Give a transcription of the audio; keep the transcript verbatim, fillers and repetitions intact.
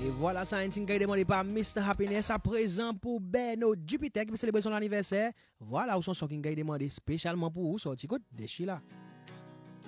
Et voilà, ça a été demandé par mister Happiness à présent pour Beno Jupiter qui peut célébrer son anniversaire. Voilà où son son qui a demandé spécialement pour vous, sorti côté de Sheila.